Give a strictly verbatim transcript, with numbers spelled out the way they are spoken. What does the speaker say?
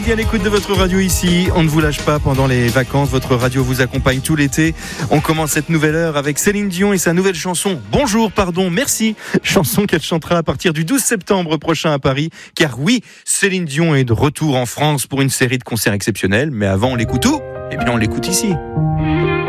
À l'écoute de votre radio ici, on ne vous lâche pas pendant les vacances, votre radio vous accompagne tout l'été. On commence cette nouvelle heure avec Céline Dion et sa nouvelle chanson Bonjour, pardon, merci. Chanson qu'elle chantera à partir du douze septembre prochain à Paris. Car oui, Céline Dion est de retour en France pour une série de concerts exceptionnels. Mais avant, on l'écoute où ? Eh bien, on l'écoute ici.